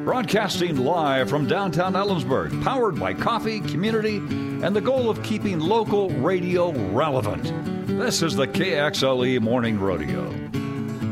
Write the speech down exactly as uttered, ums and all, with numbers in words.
Broadcasting live from downtown Ellensburg, powered by coffee, community, and the goal of keeping local radio relevant. This is the K X L E Morning Rodeo.